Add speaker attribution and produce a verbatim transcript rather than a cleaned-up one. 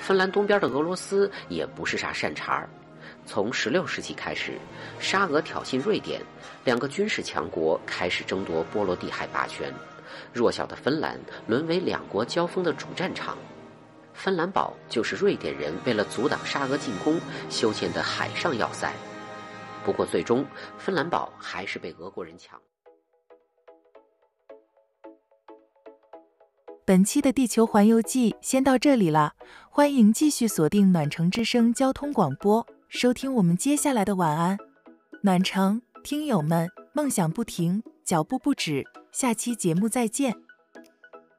Speaker 1: 芬兰东边的俄罗斯也不是啥善茬儿。从十六世纪开始，沙俄挑衅瑞典，两个军事强国开始争夺波罗的海霸权，弱小的芬兰沦为两国交锋的主战场。芬兰堡就是瑞典人为了阻挡沙俄进攻修建的海上要塞，不过最终芬兰堡还是被俄国人抢。
Speaker 2: 本期的地球环游记先到这里了，欢迎继续锁定暖城之声交通广播，收听我们接下来的晚安。暖城听友们，梦想不停，脚步不止，下期节目再见。